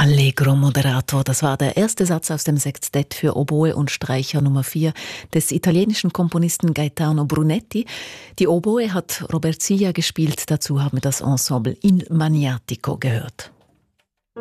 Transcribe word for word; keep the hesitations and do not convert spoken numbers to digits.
Allegro moderato, das war der erste Satz aus dem Sextett für Oboe und Streicher Nummer vier des italienischen Komponisten Gaetano Brunetti. Die Oboe hat Robert Silla gespielt, dazu haben wir das Ensemble Il Maniatico gehört.